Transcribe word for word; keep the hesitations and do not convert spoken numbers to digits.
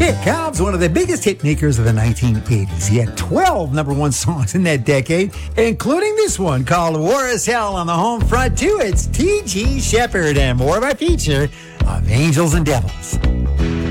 Here comes one of the biggest hit makers of the nineteen eighties. He had twelve number one songs in that decade, including this one called War is Hell on the home front, too. It's T G Shepherd and more of our feature of Angels and Devils.